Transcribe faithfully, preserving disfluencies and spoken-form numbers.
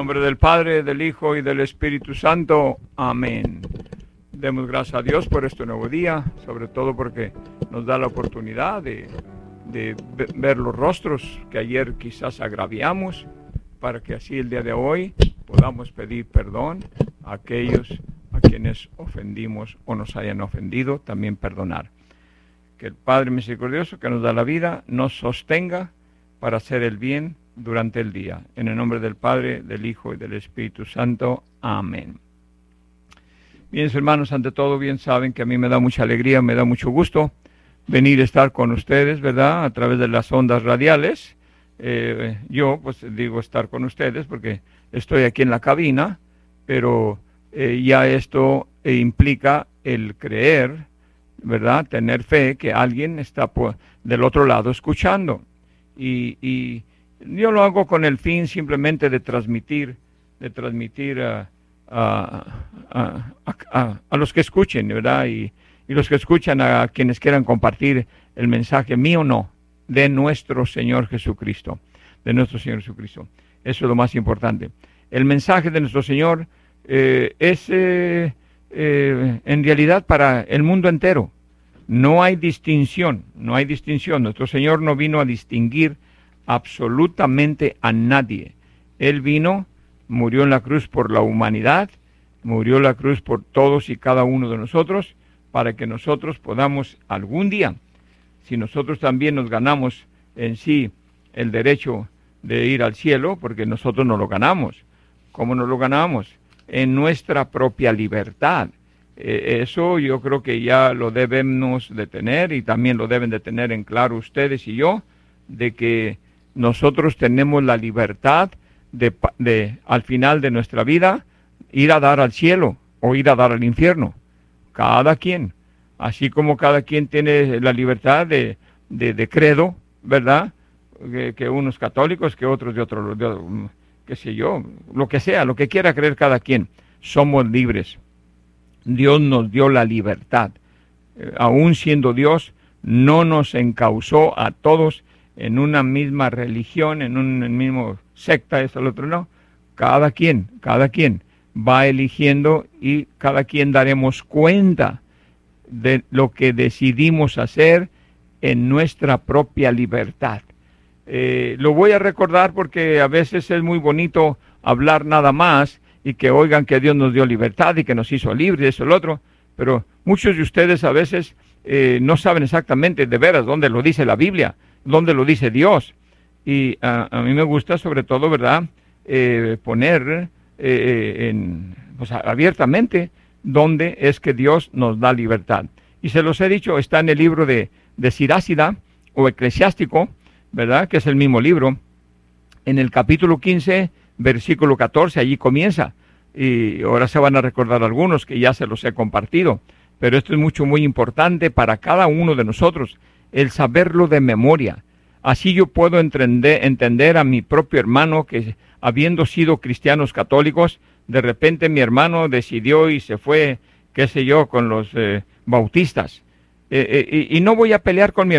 nombre del Padre, del Hijo y del Espíritu Santo. Amén. Demos gracias a Dios por este nuevo día, sobre todo porque nos da la oportunidad de, de ver los rostros que ayer quizás agraviamos, para que así el día de hoy podamos pedir perdón a aquellos a quienes ofendimos o nos hayan ofendido, también perdonar. Que el Padre misericordioso, que nos da la vida, nos sostenga para hacer el bien durante el día. En el nombre del Padre, del Hijo y del Espíritu Santo. Amén. Bien, hermanos, ante todo bien saben que a mí me da mucha alegría, me da mucho gusto venir a estar con ustedes, ¿verdad? A través de las ondas radiales. Eh, yo, pues digo estar con ustedes porque estoy aquí en la cabina, pero eh, ya esto eh, implica el creer, ¿verdad? Tener fe que alguien está por, del otro lado escuchando. Y, y yo lo hago con el fin simplemente de transmitir, de transmitir a, a, a, a, a los que escuchen, ¿verdad? Y, y los que escuchan a quienes quieran compartir el mensaje mío, no, de nuestro Señor Jesucristo, de nuestro Señor Jesucristo. Eso es lo más importante. El mensaje de nuestro Señor eh, es eh, eh, en realidad para el mundo entero. No hay distinción, no hay distinción. Nuestro Señor no vino a distinguir absolutamente a nadie. Él vino, murió en la cruz por la humanidad, murió en la cruz por todos y cada uno de nosotros, para que nosotros podamos algún día, si nosotros también nos ganamos en sí el derecho de ir al cielo, porque nosotros no lo ganamos. ¿Cómo nos lo ganamos? En nuestra propia libertad. Eso yo creo que ya lo debemos de tener, y también lo deben de tener en claro ustedes y yo, de que nosotros tenemos la libertad de, de al final de nuestra vida ir a dar al cielo o ir a dar al infierno. Cada quien, así como cada quien tiene la libertad de, de, de credo, ¿verdad? Que, que unos católicos, que otros de otro, de, qué sé yo, lo que sea, lo que quiera creer cada quien. Somos libres. Dios nos dio la libertad. Eh, aún siendo Dios, no nos encauzó a todos en una misma religión, en un en mismo secta, esto, lo otro, no. Cada quien, cada quien va eligiendo, y cada quien daremos cuenta de lo que decidimos hacer en nuestra propia libertad. Eh, lo voy a recordar porque a veces es muy bonito hablar nada más, y que oigan que Dios nos dio libertad y que nos hizo libres, eso, el otro, pero muchos de ustedes a veces eh, no saben exactamente de veras dónde lo dice la Biblia, dónde lo dice Dios, y a, a mí me gusta sobre todo, ¿verdad?, eh, poner eh, en, pues, abiertamente dónde es que Dios nos da libertad. Y se los he dicho, está en el libro de, de Sirásida o Eclesiástico, ¿verdad?, que es el mismo libro, en el capítulo quince, versículo catorce, allí comienza, y ahora se van a recordar algunos que ya se los he compartido, pero esto es mucho, muy importante para cada uno de nosotros, el saberlo de memoria. Así yo puedo entender, entender a mi propio hermano que, habiendo sido cristianos católicos, de repente mi hermano decidió y se fue, qué sé yo, con los eh, bautistas, eh, eh, y, y no voy a pelear con mi